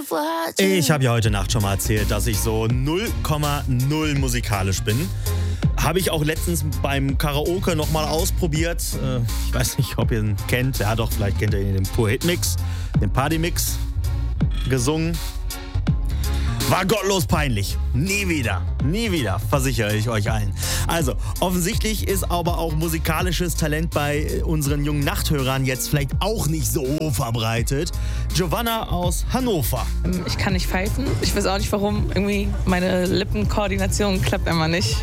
Ich habe ja heute Nacht schon mal erzählt, dass ich so 0,0 musikalisch bin. Habe ich auch letztens beim Karaoke nochmal ausprobiert. Ich weiß nicht, ob ihr ihn kennt. Ja doch, vielleicht kennt ihr ihn, den Pur Hit Mix, den Party Mix gesungen. War gottlos peinlich. Nie wieder, versichere ich euch allen. Also, offensichtlich ist aber auch musikalisches Talent bei unseren jungen Nachthörern jetzt vielleicht auch nicht so verbreitet. Giovanna aus Hannover. Ich kann nicht pfeifen. Ich weiß auch nicht warum. Irgendwie meine Lippenkoordination klappt immer nicht.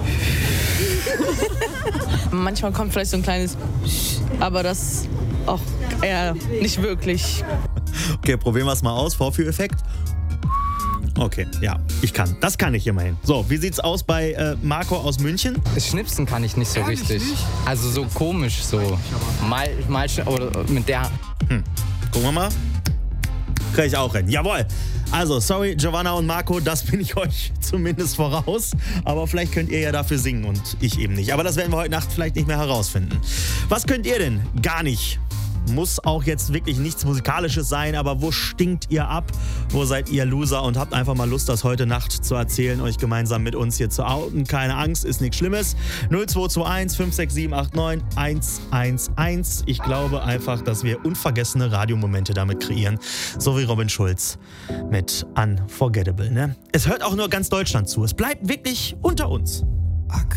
Manchmal kommt vielleicht so ein kleines aber das auch eher nicht wirklich. Okay, probieren wir es mal aus. Vorführeffekt. Okay, ja, das kann ich immerhin. So, wie sieht's aus bei Marco aus München? Schnipsen kann ich nicht so richtig. Also so komisch, so mal oder mit der. Gucken wir mal. Krieg ich auch hin. Jawohl. Also, sorry, Giovanna und Marco, das bin ich euch zumindest voraus. Aber vielleicht könnt ihr ja dafür singen und ich eben nicht. Aber das werden wir heute Nacht vielleicht nicht mehr herausfinden. Was könnt ihr denn? Gar nicht. Muss auch jetzt wirklich nichts Musikalisches sein, aber wo stinkt ihr ab? Wo seid ihr Loser und habt einfach mal Lust, das heute Nacht zu erzählen, euch gemeinsam mit uns hier zu outen? Keine Angst, ist nichts Schlimmes. 0221 56789 111. Ich glaube einfach, dass wir unvergessene Radiomomente damit kreieren. So wie Robin Schulz mit Unforgettable. Ne? Es hört auch nur ganz Deutschland zu. Es bleibt wirklich unter uns.